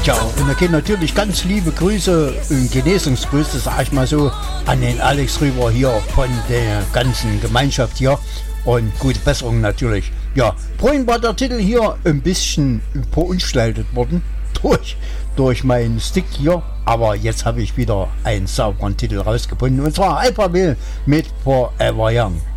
Tja, und da gehen natürlich ganz liebe Grüße und Genesungsgrüße, sag ich mal so, an den Alex rüber hier von der ganzen Gemeinschaft hier und gute Besserung natürlich. Ja, vorhin war der Titel hier ein bisschen verunstaltet worden durch meinen Stick hier, aber jetzt habe ich wieder einen sauberen Titel rausgefunden und zwar Alphaville mit Forever Young.